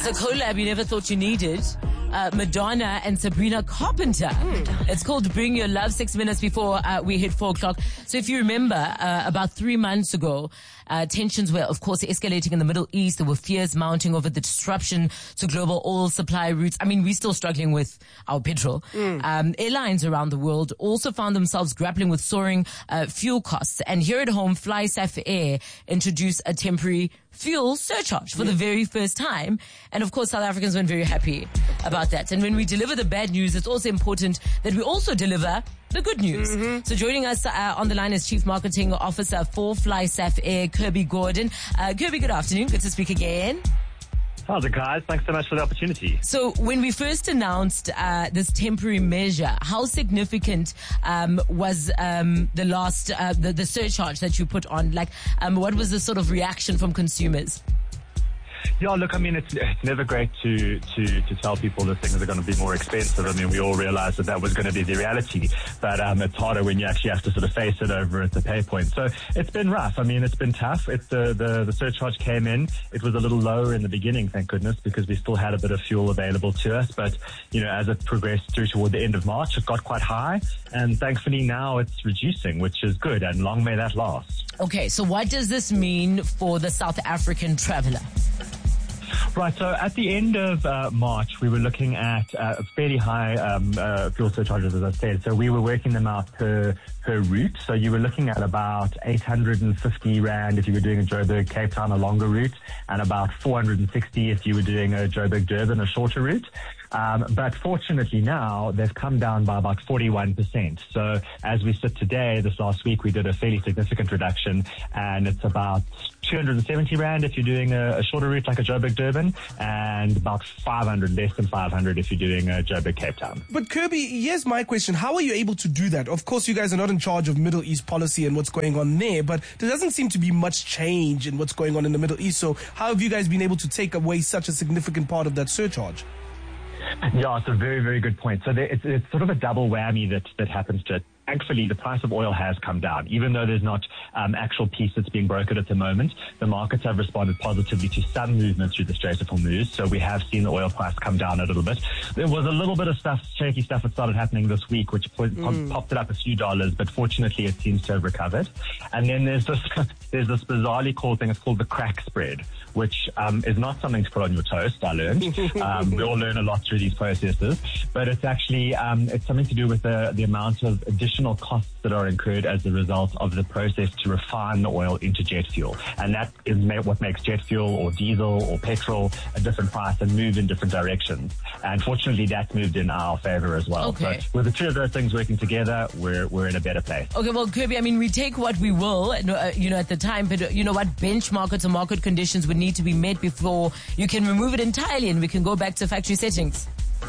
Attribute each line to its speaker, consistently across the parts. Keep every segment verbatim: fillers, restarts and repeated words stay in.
Speaker 1: It's a collab you never thought you needed. Uh, Madonna and Sabrina Carpenter. Mm. It's called Bring Your Love, six minutes before uh, we hit four o'clock. So if you remember, uh, about three months ago, uh, tensions were, of course, escalating in the Middle East. There were fears mounting over the disruption to global oil supply routes. I mean, we're still struggling with our petrol. Mm. Um, airlines around the world also found themselves grappling with soaring uh, fuel costs. And here at home, FlySafe Air introduced a temporary fuel surcharge for yeah. the very first time. And of course, South Africans weren't very happy about that. And when we deliver the bad news, it's also important that we also deliver the good news. Mm-hmm. So joining us uh, on the line is Chief Marketing Officer for FlySafe Air, Kirby Gordon. Uh, Kirby, good afternoon. Good to speak again.
Speaker 2: How's it, guys? Thanks so much for the opportunity.
Speaker 1: So when we first announced uh, this temporary measure, how significant um, was um, the last, uh, the, the surcharge that you put on? Like, um, what was the sort of reaction from consumers?
Speaker 2: Yeah, look, I mean, it's, it's never great to, to, to tell people that things are going to be more expensive. I mean, we all realized that that was going to be the reality, but um, it's harder when you actually have to sort of face it over at the pay point. So it's been rough. I mean, it's been tough. It's the, the, the surcharge came in. It was a little lower in the beginning, thank goodness, because we still had a bit of fuel available to us. But, you know, as it progressed through toward the end of March, it got quite high. And thankfully now it's reducing, which is good. And long may that last.
Speaker 1: Okay, so what does this mean for the South African traveler?
Speaker 2: Right, so at the end of uh, March, we were looking at uh, fairly high um, uh, fuel surcharges, as I said. So we were working them out per per route. So you were looking at about eight hundred fifty rand if you were doing a Joburg Cape Town, a longer route, and about four hundred sixty if you were doing a Joburg Durban, a shorter route. Um, but fortunately now they've come down by about forty-one percent. So as we sit today, this last week we did a fairly significant reduction, and it's about two hundred seventy rand if you're doing a, a shorter route like a Joburg Durban, and about five hundred, less than five hundred if you're doing a Joburg Cape Town.
Speaker 3: But Kirby, here's my question. How are you able to do that? Of course, you guys are not in charge of Middle East policy and what's going on there, but there doesn't seem to be much change in what's going on in the Middle East. So how have you guys been able to take away such a significant part of that surcharge?
Speaker 2: Yeah, it's a very, very good point. So there, it's, it's sort of a double whammy that, that happens to it. Thankfully, the price of oil has come down. Even though there's not um, actual peace that's being brokered at the moment, the markets have responded positively to some movement through the Strait of Hormuz. So we have seen the oil price come down a little bit. There was a little bit of stuff, shaky stuff that started happening this week, which po- mm. popped it up a few dollars, but fortunately it seems to have recovered. And then there's this, there's this bizarrely called thing, it's called the crack spread, which um, is not something to put on your toast, I learned. Um, we all learn a lot through these processes, but it's actually, um, it's something to do with the, the amount of additional costs that are incurred as a result of the process to refine the oil into jet fuel. And that is ma- what makes jet fuel or diesel or petrol a different price and move in different directions. And fortunately, that's moved in our favor as well.
Speaker 1: Okay.
Speaker 2: So with the two of those things working together, we're we're in a better place.
Speaker 1: Okay, well, Kirby, I mean, we take what we will, uh, you know, at the time, but uh, you know what, benchmark or market conditions would need to be met before you can remove it entirely and we can go back to factory settings.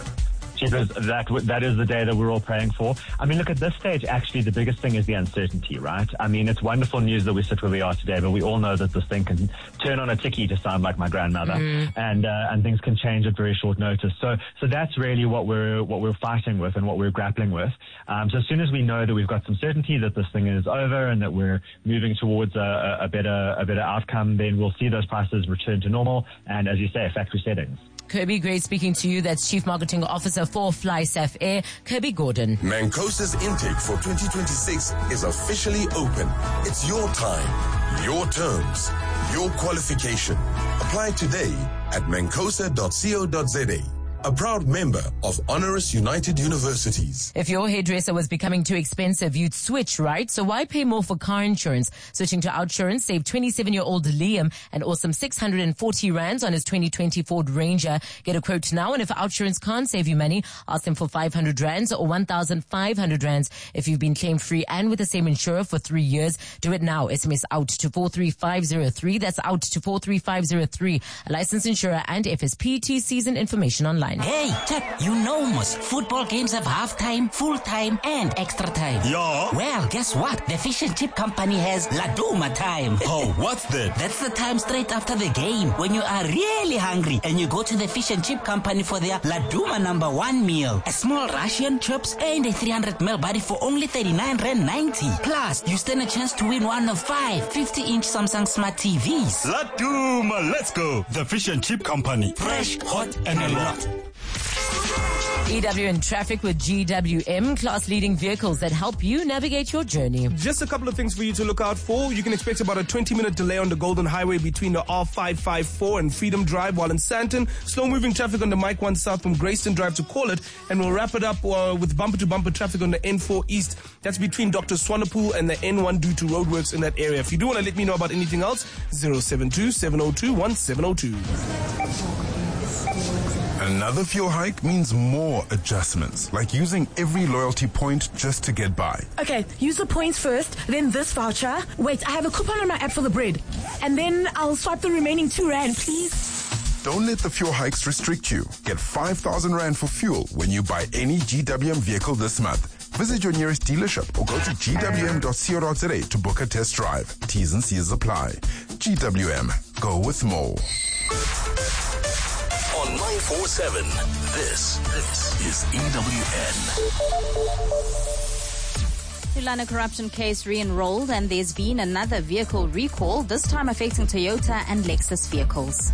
Speaker 2: That that is the day that we're all praying for. I mean, look, at this stage, actually, the biggest thing is the uncertainty, right? I mean, it's wonderful news that we sit where we are today, but we all know that this thing can turn on a ticky, to sound like my grandmother, mm. and uh, and things can change at very short notice. So so that's really what we're what we're fighting with and what we're grappling with. Um, so as soon as we know that we've got some certainty that this thing is over and that we're moving towards a, a better a better outcome, then we'll see those prices return to normal. And as you say, factory settings.
Speaker 1: Kirby, great speaking to you. That's Chief Marketing Officer for FlySafe Air, Kirby Gordon.
Speaker 4: Mancosa's intake for twenty twenty-six is officially open. It's your time, your terms, your qualification. Apply today at mancosa dot co dot za. A proud member of Honoris United Universities.
Speaker 1: If your hairdresser was becoming too expensive, you'd switch, right? So why pay more for car insurance? Switching to Outsurance, save twenty-seven-year-old Liam an awesome six hundred forty rands on his twenty twenty Ford Ranger. Get a quote now, and if Outsurance can't save you money, ask them for five hundred rands or one thousand five hundred rands. If you've been claim-free and with the same insurer for three years, do it now. S M S out to four three five zero three. That's out to four three five zero three. A licensed insurer and F S P T season information online. line.
Speaker 5: Hey, check. You know most football games have half-time, full-time, and extra time.
Speaker 6: Yeah.
Speaker 5: Well, guess what? The Fish and Chip Company has Laduma time.
Speaker 6: Oh, what's that?
Speaker 5: That's the time straight after the game when you are really hungry and you go to the Fish and Chip Company for their Laduma number one meal. A small Russian chips and a three hundred milliliter body for only thirty-nine rand ninety. Plus, you stand a chance to win one of five fifty-inch Samsung Smart T Vs.
Speaker 6: Laduma, let's go. The Fish and Chip Company.
Speaker 5: Fresh, hot, and a lot.
Speaker 1: E W in traffic with G W M, class-leading vehicles that help you navigate your journey.
Speaker 3: Just a couple of things for you to look out for. You can expect about a twenty-minute delay on the Golden Highway between the R five five four and Freedom Drive, while in Sandton, slow-moving traffic on the Mike one South from Grayston Drive to Call It, and we'll wrap it up uh, with bumper-to-bumper traffic on the N four East. That's between Doctor Swanepoel and the N one due to roadworks in that area. If you do want to let me know about anything else, zero seven two, seven zero two, one seven zero two.
Speaker 7: Another fuel hike means more adjustments, like using every loyalty point just to get by.
Speaker 8: Okay, use the points first, then this voucher. Wait, I have a coupon on my app for the bread. And then I'll swipe the remaining two rand, please.
Speaker 7: Don't let the fuel hikes restrict you. Get five thousand rand for fuel when you buy any G W M vehicle this month. Visit your nearest dealership or go to g w m dot co dot z a to book a test drive. T's and C's apply. G W M. Go with more.
Speaker 9: On nine four seven, this, this is E W N.
Speaker 10: Nulane corruption case re-enrolled, and there's been another vehicle recall, this time affecting Toyota and Lexus vehicles.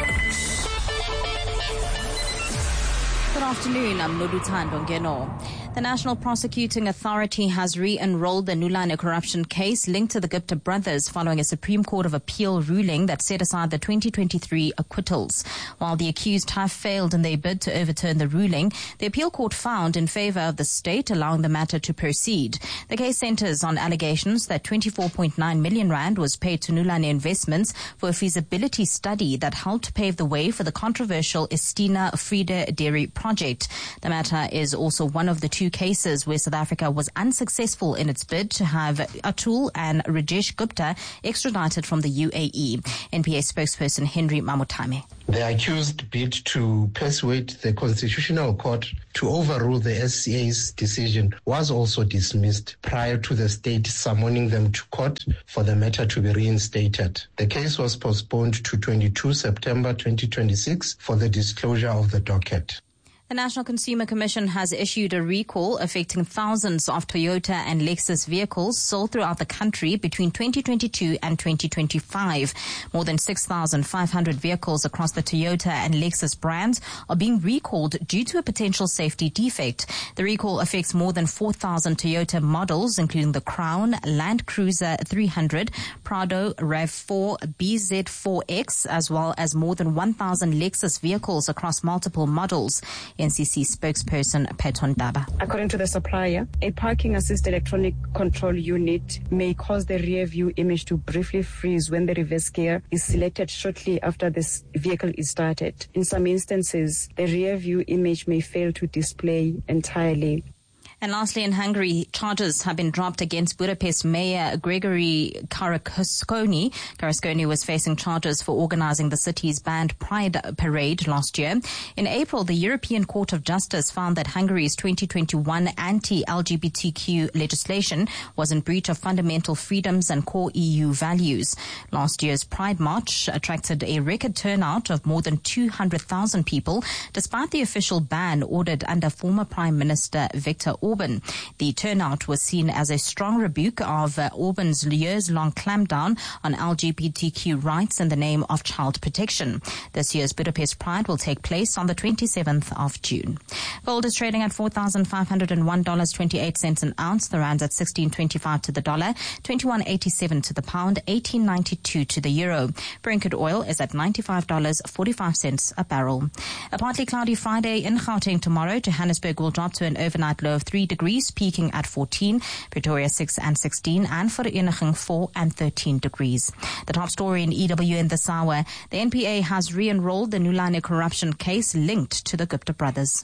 Speaker 10: Good afternoon, I'm Noluthando Ngeno. The National Prosecuting Authority has re-enrolled the Nulane corruption case linked to the Gupta brothers following a Supreme Court of Appeal ruling that set aside the twenty twenty-three acquittals. While the accused have failed in their bid to overturn the ruling, the appeal court found in favor of the state, allowing the matter to proceed. The case centers on allegations that twenty-four point nine million rand was paid to Nulane Investments for a feasibility study that helped pave the way for the controversial Estina Friede Dairy project. The matter is also one of the two cases where South Africa was unsuccessful in its bid to have Atul and Rajesh Gupta extradited from the U A E. N P A spokesperson Henry Mamutame.
Speaker 11: The accused bid to persuade the Constitutional Court to overrule the S C A's decision was also dismissed prior to the state summoning them to court for the matter to be reinstated. The case was postponed to the twenty-second of September twenty twenty-six for the disclosure of the docket.
Speaker 10: The National Consumer Commission has issued a recall affecting thousands of Toyota and Lexus vehicles sold throughout the country between twenty twenty-two and twenty twenty-five. More than six thousand five hundred vehicles across the Toyota and Lexus brands are being recalled due to a potential safety defect. The recall affects more than four thousand Toyota models, including the Crown, Land Cruiser three hundred, Prado, RAV four, B Z four X, as well as more than one thousand Lexus vehicles across multiple models. N C C spokesperson Peton Daba.
Speaker 12: According to the supplier, a parking assist electronic control unit may cause the rear view image to briefly freeze when the reverse gear is selected shortly after this vehicle is started. In some instances, the rear view image may fail to display entirely.
Speaker 10: And lastly, in Hungary, charges have been dropped against Budapest Mayor Gregory Carasconi. Carasconi was facing charges for organizing the city's banned Pride parade last year. In April, the European Court of Justice found that Hungary's twenty twenty-one anti-L G B T Q legislation was in breach of fundamental freedoms and core E U values. Last year's Pride March attracted a record turnout of more than two hundred thousand people, despite the official ban ordered under former Prime Minister Viktor Orban. Orban. The turnout was seen as a strong rebuke of uh, Orban's years-long clampdown on L G B T Q rights in the name of child protection. This year's Budapest Pride will take place on the twenty-seventh of June. Gold is trading at four thousand five hundred one dollars and twenty-eight cents an ounce. The rand at sixteen twenty-five to the dollar, twenty-one eighty-seven to the pound, eighteen ninety-two to the euro. Brent oil is at ninety-five dollars and forty-five cents a barrel. A partly cloudy Friday in Gauteng tomorrow. Johannesburg will drop to an overnight low of three degrees, peaking at fourteen, Pretoria six and sixteen, and Vereeniging four and thirteen degrees. The top story in E W N this hour, the N P A has re-enrolled the Nulane corruption case linked to the Gupta brothers.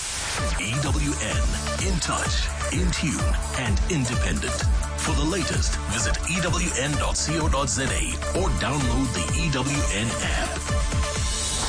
Speaker 9: E W N, in touch, in tune, and independent. For the latest, visit E W N dot co dot za or download the E W N app.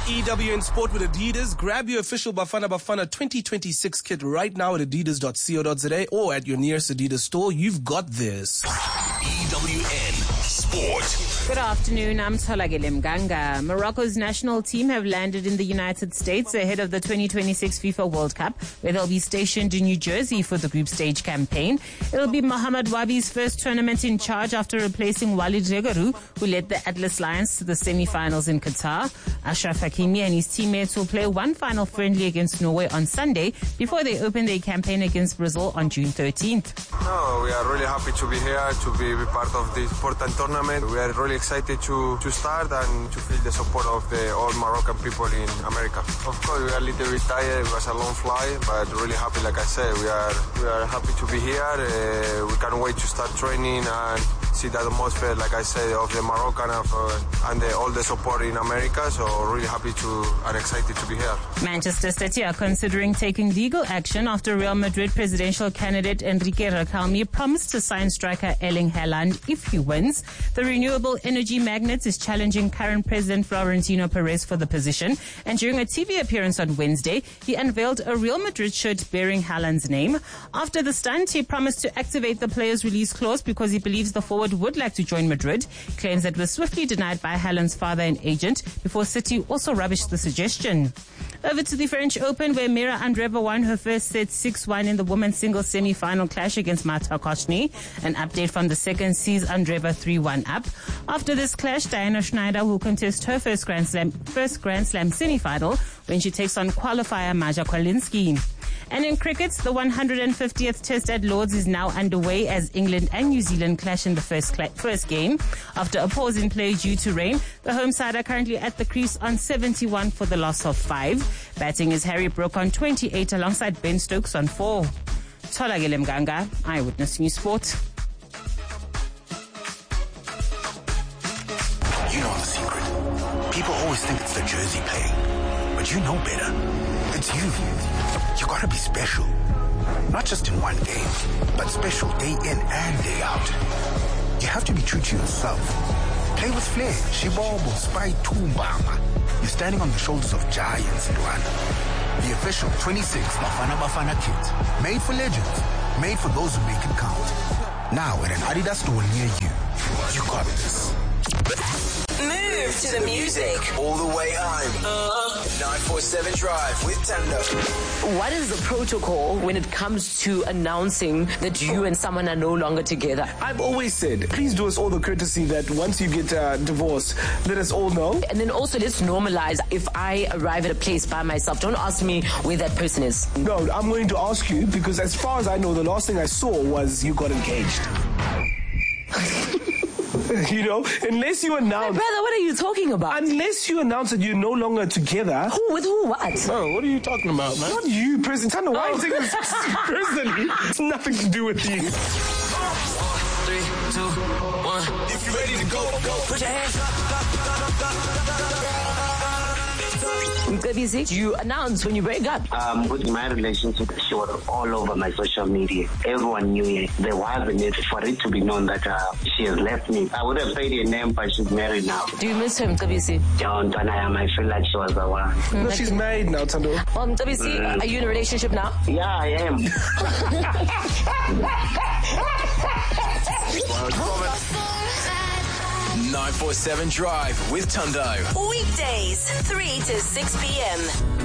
Speaker 3: E W N Sport with Adidas. Grab your official Bafana Bafana twenty twenty-six kit right now at adidas dot co dot za or at your nearest Adidas store. You've got this.
Speaker 9: E W N Sport.
Speaker 13: Good afternoon, I'm Tolagile Mganga. Morocco's national team have landed in the United States ahead of the twenty twenty-six FIFA World Cup, where they'll be stationed in New Jersey for the group stage campaign. It'll be Mohamed Wabi's first tournament in charge after replacing Walid Regragui, who led the Atlas Lions to the semi-finals in Qatar. Ashraf Hakimi and his teammates will play one final friendly against Norway on Sunday before they open their campaign against Brazil on June thirteenth.
Speaker 14: No, we are really happy to be here, to be part of this important tournament. We are really excited to, to start and to feel the support of the all Moroccan people in America. Of course, we are a little bit tired. It was a long flight, but really happy. Like I said, we are we are happy to be here. Uh, we can't wait to start training and see that atmosphere, like I said, of the Moroccan of, uh, and the, all the support in America. So really happy to and excited to be here.
Speaker 13: Manchester City are considering taking legal action after Real Madrid presidential candidate Enrique Riquelme promised to sign striker Erling Haaland if he wins. The renewable energy magnate is challenging current president Florentino Perez for the position. And during a T V appearance on Wednesday, he unveiled a Real Madrid shirt bearing Haaland's name. After the stunt, he promised to activate the player's release clause because he believes the forward would like to join Madrid, claims that were swiftly denied by Haaland's father and agent before City also rubbished the suggestion. Over to the French Open, where Mira Andreeva won her first set six one in the women's singles semi-final clash against Marta Kochny. An update from the second sees Andreeva three one up. After this clash, Diana Schneider will contest her first Grand Slam, first Grand Slam semi-final when she takes on qualifier Maja Kwalinski. And in cricket, the one hundred fiftieth Test at Lords is now underway as England and New Zealand clash in the first cl- first game. After a pause in play due to rain, the home side are currently at the crease on seventy-one for the loss of five. Batting is Harry Brook on twenty-eight alongside Ben Stokes on four. Tolagile Mganga, Eyewitness News Sport.
Speaker 15: You know the secret. People always think it's the jersey playing, but you know better. It's you. You gotta be special. Not just in one game, but special day in and day out. You have to be true to yourself. Play with flair. Shibobo, Spy, Tumbama. You're standing on the shoulders of giants in Rwanda. The official twenty-six Bafana Bafana kit. Made for legends. Made for those who make it count. Now at an Adidas store near you. You got this.
Speaker 16: Move to the music.
Speaker 17: All the way home. Uh, nine forty-seven Drive with Tando.
Speaker 1: What is the protocol when it comes to announcing that you and someone are no longer together?
Speaker 3: I've always said, please do us all the courtesy that once you get uh, divorced, let us all know.
Speaker 1: And then also let's normalize if I arrive at a place by myself, don't ask me where that person is.
Speaker 3: No, I'm going to ask you because as far as I know, the last thing I saw was you got engaged. You know, unless you announce...
Speaker 1: My brother, what are you talking about?
Speaker 3: Unless you announce that you're no longer together...
Speaker 1: Who? With who? What?
Speaker 3: Oh, what are you talking about, man? Not you, President Tando. Why are you taking this personally? It's nothing to do with you.
Speaker 16: Three, two, one. If you're ready to go, go. Put your hands up.
Speaker 1: You announce when you break up.
Speaker 18: Um, with my relationship, she was all over my social media. Everyone knew it. There was a need for it to be known that uh, she has left me. I would have said her name, but she's married now.
Speaker 1: Do you miss him, W C?
Speaker 18: Don't, and I am. I feel like she was the one.
Speaker 3: No, like she's married now, Tando.
Speaker 1: Um, W C, mm. Are you in a relationship now?
Speaker 18: Yeah, I am.
Speaker 9: nine forty-seven Drive with Tundo.
Speaker 16: Weekdays, three to six p.m.